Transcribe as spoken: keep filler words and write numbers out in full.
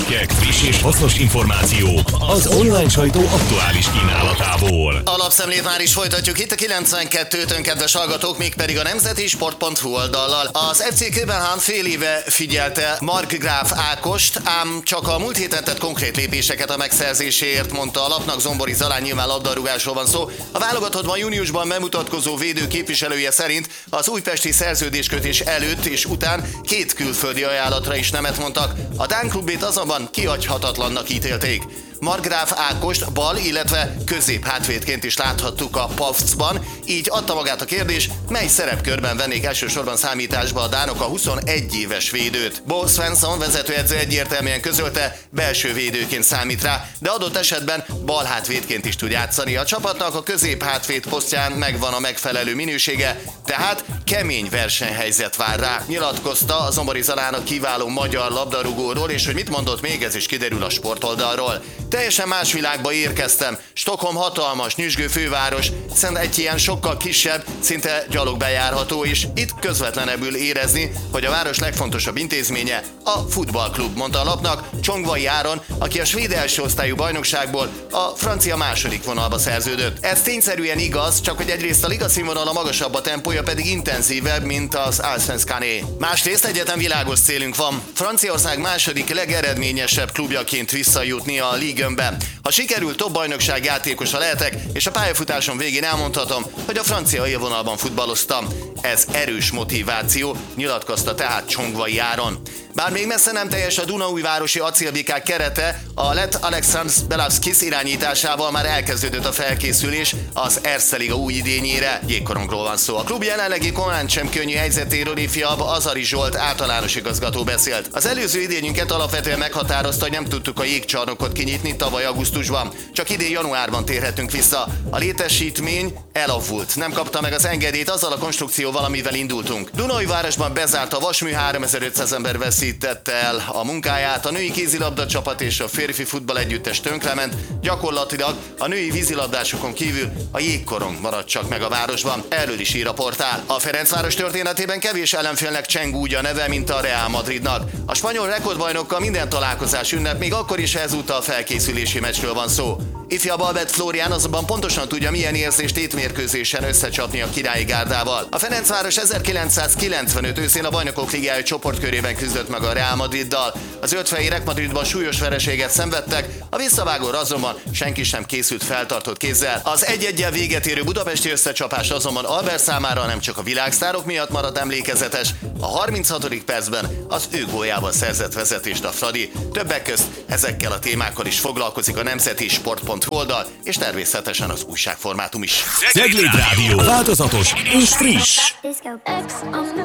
cikkek, friss és hasznos információk az online sajtó aktuális kínálatából. A lapszemlét már is folytatjuk itt a kilencvenkettőn, kedves hallgatók, mégpedig a nemzeti sport pont hu oldallal. Az ef cé Köbenhavn fél éve figyelte Markgraf Ákost, ám csak a múlt héten tett konkrét lépéseket a megszerzéséért, mondta a lapnak. Zombori Zalán, nyilván labdarúgásról van szó. A válogatottban júniusban bemutatkozó védő képviselője szerint az újpesti szerződéskötés előtt és után két külföldi ajánlatra is nemet mondtak. A dán klubét azonban kihagyhatatlannak ítélték. Markgraf Ákost bal, illetve közép hátvédként is láthattuk a Pafcban, így adta magát a kérdés, mely szerepkörben vennék elsősorban számításba a dánok a huszonegy éves védőt. Bo Svensson vezetőedző egyértelműen közölte, belső védőként számít rá, de adott esetben bal hátvédként is tud játszani. A csapatnak a közép hátvéd posztján megvan a megfelelő minősége, tehát kemény versenyhelyzet vár rá, nyilatkozta a Zombori Zalán a kiváló magyar labdarúgóról, és hogy mit mondott még, ez is kiderül a sportoldalról. Teljesen más világba érkeztem. Stockholm hatalmas, nyüzsgő főváros, szent egy ilyen sokkal kisebb, szinte gyalog bejárható, és itt közvetlenebbül érezni, hogy a város legfontosabb intézménye a futballklub, mondta a lapnak Csongvai Áron, aki a svéd első osztályú bajnokságból a francia második vonalba szerződött. Ez tényszerűen igaz, csak hogy egyrészt a liga színvonala magasabb, a tempója pedig intenzívebb, mint az Allsvenskáné. Másrészt egyetem világos célunk van. Franciaország második legeredményesebb klubjaként visszajutni a Ligue-be. Ha sikerül, top bajnokság játékosa lehetek, és a pályafutásom végén elmondhatom, hogy a francia élvonalban futballoztam. Ez erős motiváció, nyilatkozta tehát Csongvai Áron. Bár még messze nem teljes a Dunaújvárosi acélbikák kerete, a lett Alexandr Belavskis irányításával már elkezdődött a felkészülés az Erste Liga új idényére. Jégkorongról van szó. A klub jelenlegi korán sem könnyű helyzetéről ifjabb Azari Zsolt általános igazgató beszélt. Az előző idényünket alapvetően meghatározta, hogy nem tudtuk a jégcsarnokot kinyitni tavaly augusztusban. Csak idén januárban térhetünk vissza. A létesítmény elavult. Nem kapta meg az engedélyt azzal a konstrukcióval, amivel indultunk. Dunaújvárosban bezárt a vasmű, háromezer-ötszáz ember veszítette el a munkáját, a női kézilabda csapat és a férfi futball együttes tönkrement, gyakorlatilag a női vízilabdásokon kívül a jégkorong maradt csak meg a városban. Erről is ír a portál. A Ferencváros történetében kevés ellenfélnek cseng úgy a neve, mint a Real Madridnak. A spanyol rekordbajnokkal minden találkozás ünnep, még akkor is ezúttal felkészülési meccsről van szó. Ifjabb Albert Flórián azonban pontosan tudja, milyen érzés tétmérkőzésen összecsapni a királyi gárdával. A Ferencváros ezerkilencszázkilencvenöt őszén a Bajnokok Ligája csoportkörében küzdött meg a Real Madriddal. Az ötfehérek Madridban súlyos vereséget szenvedtek, a visszavágóra azonban senki sem készült feltartott kézzel. Az egy-eggyel véget érő budapesti összecsapás azonban Albert számára nem csak a világsztárok miatt maradt emlékezetes, a harminchatodik percben az ő góljával szerzett vezetést a Fradi. Többek közt ezekkel a témákkal is foglalkozik a nemzeti sport pont hu oldal, és természetesen az újságformátum is. Cegléd Rádió, változatos és friss.